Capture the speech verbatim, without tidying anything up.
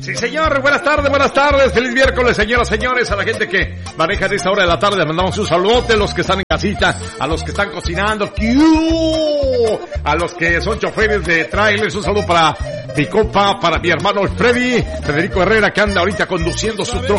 Sí, señor, buenas tardes, buenas tardes, feliz miércoles, señoras, señores, a la gente que maneja en esta hora de la tarde, les mandamos un saludote, a los que están en casita, a los que están cocinando, a los que son choferes de trailers, un saludo para mi compa, para mi hermano Freddy, Federico Herrera, que anda ahorita conduciendo su troca